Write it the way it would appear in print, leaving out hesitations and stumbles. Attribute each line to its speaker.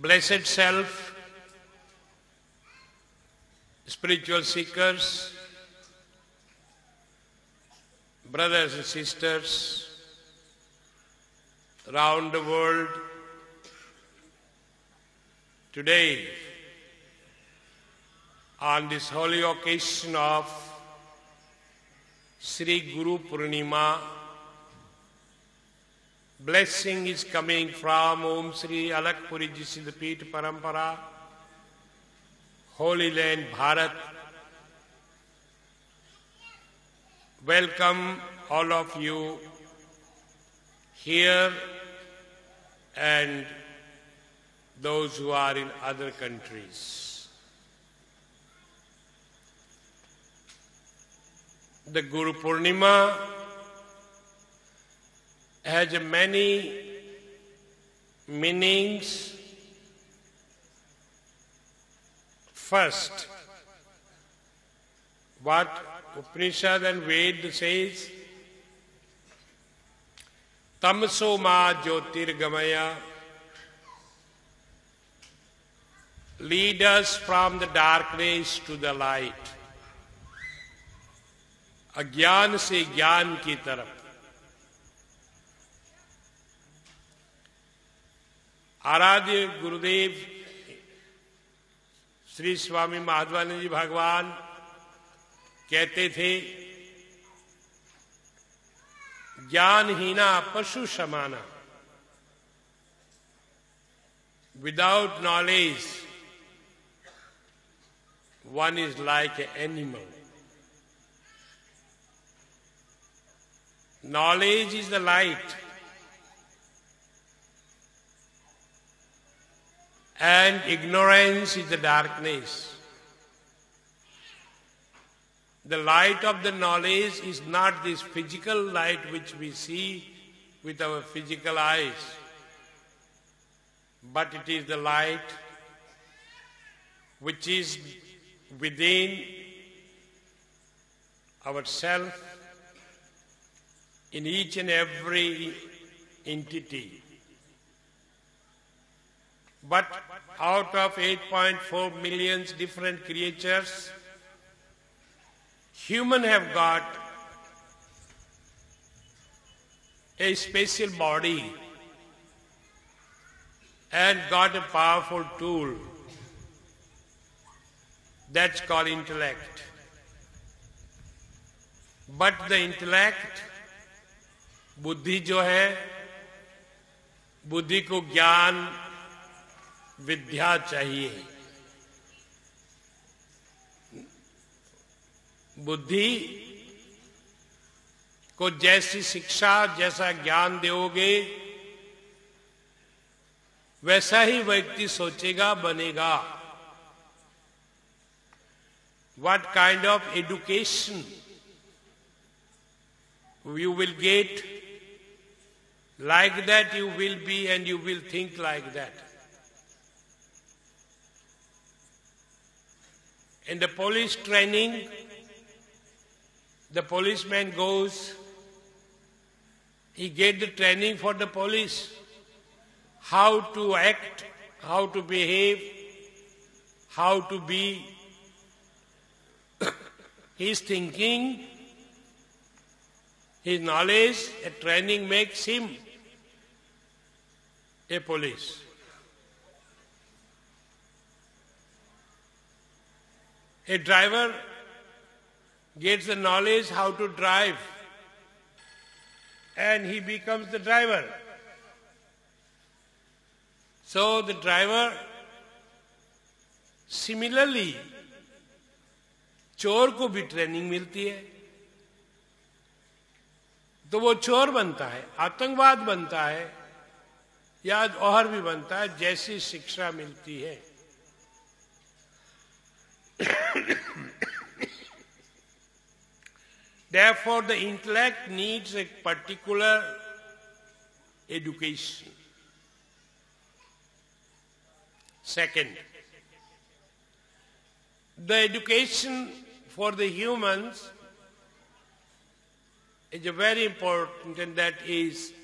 Speaker 1: Blessed Self, spiritual seekers, brothers and sisters around the world, today, on this holy occasion of Sri Guru Purnima, blessing is coming from Om Sri Alakpuri Ji Siddhapeeth Parampara, Holy Land Bharat. Welcome all of you here and those who are in other countries. The Guru Purnima has many meanings. First, what Upanishad and Ved says, Tamso ma jyotirgamaya, lead us from the darkness to the light, अज्ञान से ज्ञान की तरफ. आराध्य गुरुदेव श्री स्वामी माधवानंद जी भगवान कहते थे, ज्ञानहीना पशु समाना. Without knowledge, one is like an animal. Knowledge is the light, and ignorance is the darkness. The light of the knowledge is not this physical light which we see with our physical eyes, but it is the light which is within ourselves, in each and every entity. But out of 8.4 million different creatures, humans have got a special body and got a powerful tool that's called intellect. But the intellect, बुद्धि जो है, बुद्धि को ज्ञान विद्या चाहिए. बुद्धि को जैसी शिक्षा, जैसा ज्ञान दोगे, वैसा ही व्यक्ति सोचेगा, बनेगा. What kind of education you will get, like that you will be and you will think like that. In the police training, the policeman goes, he gets the training for the police, how to act, how to behave, how to be. His thinking, his knowledge, a training makes him a police. A driver gets the knowledge how to drive and he becomes the driver. So the driver, similarly, चोर को भी training मिलती है तो वो चोर बनता है, आतंकवाद बनता है या और भी बनता है, जैसी शिक्षा मिलती है. Therefore, the intellect needs a particular education. Second, the education for the humans is very important, and that is